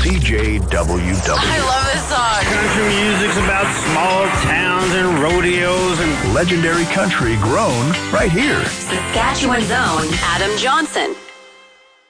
CJWW. I love this song. Country music's about small towns and rodeos and Legendary country grown right here. Saskatchewan's own Adam Johnson.